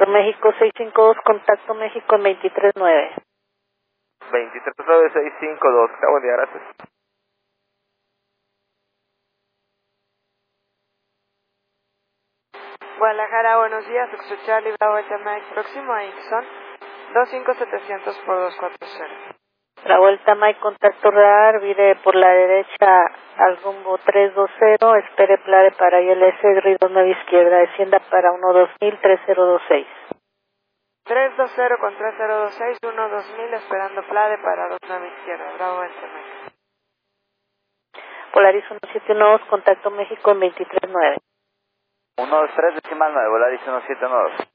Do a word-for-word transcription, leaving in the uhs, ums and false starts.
cuatro México seis cinco dos, contacto México en veintitrés nueve. veintitrés nueve seis cinco dos, cabo de gracias. Guadalajara, buenos días, Oxo Charlie, Bravo Delta Mike, próximo a Ixon, dos cinco setecientos por dos cuatro cero. Bravo Delta Mike, contacto radar, vire por la derecha al rumbo tres dos cero, espere plare para I L S, grid dos nueve izquierda, descienda para uno dos mil, tres cero dos seis. tres dos cero con tres cero dos seis, uno dos mil, esperando plare para dos nueve izquierda, Bravo Delta Mike. Polaris uno siete uno dos, contacto México en veintitrés nueve. uno dos tres decimal nueve, Volaris uno siete uno dos.